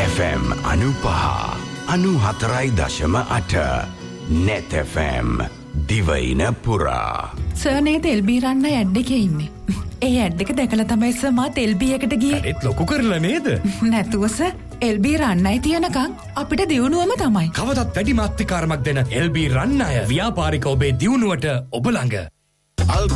FM 95.4.8 Net FM දිවයින පුරා. Sir නේද LB රන්න add එකේ ඉන්නේ. ඒ ඇඩ් එක දැකලා තමයි සර් මාත් එල්බී එකට ගියේ. ඒත් ලොකු කරලා නේද? නැතුව සර් එල්බී රන්නයි තියනකම් අපිට දියුණුවම තමයි. කවදත් වැඩි මාත්‍රිකාරමක් දෙන එල්බී රන්න අය ව්‍යාපාරික ඔබේ දියුණුවට ඔබ ළඟ.